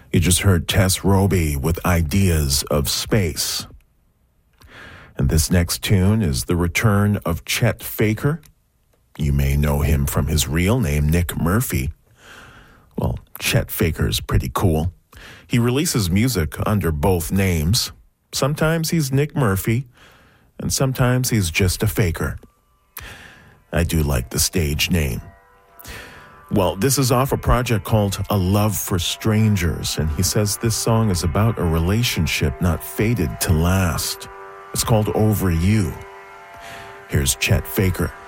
You just heard Tess Roby with Ideas of Space. And this next tune is the return of Chet Faker. You may know him from his real name, Nick Murphy. Well, Chet Faker's pretty cool. He releases music under both names. Sometimes he's Nick Murphy, and sometimes he's just a faker. I do like the stage name. Well, this is off a project called A Love for Strangers, and he says this song is about a relationship not fated to last. It's called Over You. Here's Chet Faker.